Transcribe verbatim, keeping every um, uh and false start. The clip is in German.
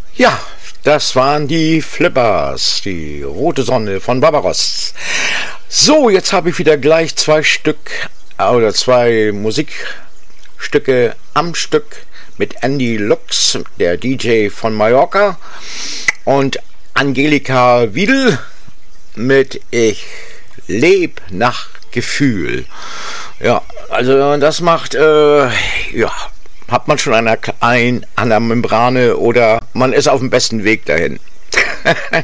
Ja, das waren die Flippers, die rote Sonne von Barbaros. So, jetzt habe ich wieder gleich zwei Stück oder zwei Musikstücke am Stück mit Andy Lux, der D J von Mallorca, und Angelika Wiedel mit Ich leb nach Gefühl. Ja, also das macht, äh, ja, hat man schon eine, ein an der Membrane oder man ist auf dem besten Weg dahin.